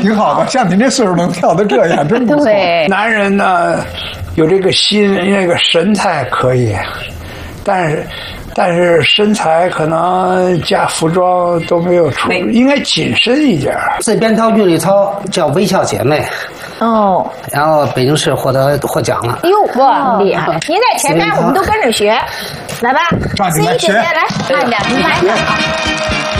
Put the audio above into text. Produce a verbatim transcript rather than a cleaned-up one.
挺好的，像你这岁数能跳得这样，真不错。 对， 男人呢，有这个心，那个神采可以，但是。但是身材可能加服装都没有出，应该谨慎一点。 这编套韵律操叫《微笑姐妹》， 哦， 然后北京市获得获奖了。 哟，哇，厉害！您在前面，我们都跟着学，来吧， 抓紧来学， 来，慢点，您慢点啊。